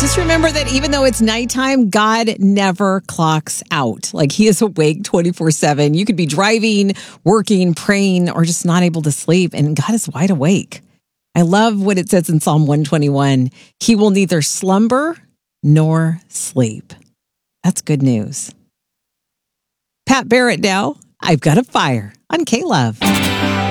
Just remember that even though it's nighttime, God never clocks out. Like he is awake 24/7. You could be driving, working, praying, or just not able to sleep, and God is wide awake. I love what it says in Psalm 121. He will neither slumber nor sleep. That's good news. Pat Barrett now. I've got a fire on K-Love.